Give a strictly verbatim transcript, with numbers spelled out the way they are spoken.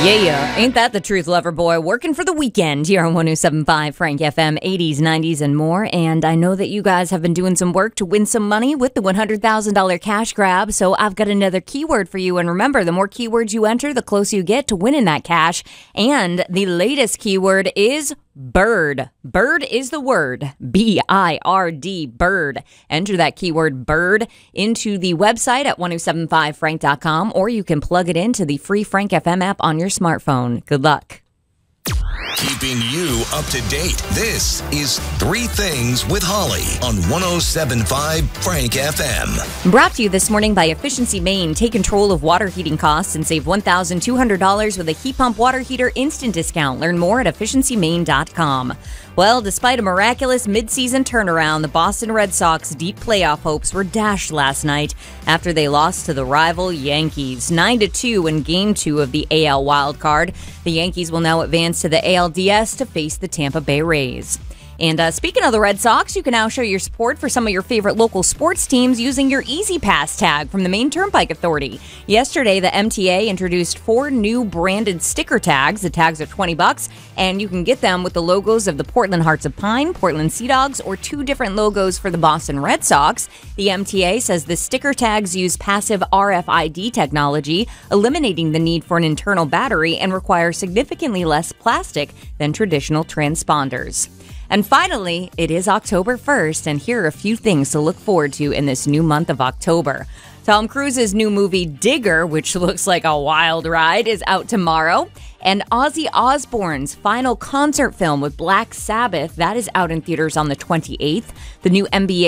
Yeah, ain't that the truth, lover boy? Working for the weekend here on one oh seven point five Frank F M, eighties, nineties, and more. And I know that you guys have been doing some work to win some money with the one hundred thousand dollars cash grab. So I've got another keyword for you. And remember, the more keywords you enter, the closer you get to winning that cash. And the latest keyword is bird. Bird is the word. B I R D, bird. Enter that keyword bird into the website at ten seventy-five frank dot com, or you can plug it into the free Frank F M app on your smartphone. Good luck. Keeping you up to date. This is Three Things with Holly on one oh seven point five Frank F M. Brought to you this morning by Efficiency Maine. Take control of water heating costs and save one thousand two hundred dollars with a heat pump water heater instant discount. Learn more at efficiency maine dot com. Well, despite a miraculous midseason turnaround, the Boston Red Sox deep playoff hopes were dashed last night after they lost to the rival Yankees nine to two in Game two of the A L wildcard. The Yankees will now advance to the A L D S to face the Tampa Bay Rays. And uh, speaking of the Red Sox, you can now show your support for some of your favorite local sports teams using your Easy Pass tag from the Maine Turnpike Authority. Yesterday, the M T A introduced four new branded sticker tags. The tags are twenty bucks, and you can get them with the logos of the Portland Hearts of Pine, Portland Sea Dogs, or two different logos for the Boston Red Sox. The M T A says the sticker tags use passive R F I D technology, eliminating the need for an internal battery, and require significantly less plastic than traditional transponders. And finally, it is October first, and here are a few things to look forward to in this new month of October. Tom Cruise's new movie, Digger, which looks like a wild ride, is out tomorrow. And Ozzy Osbourne's final concert film with Black Sabbath, that is out in theaters on the twenty-eighth. The new N B A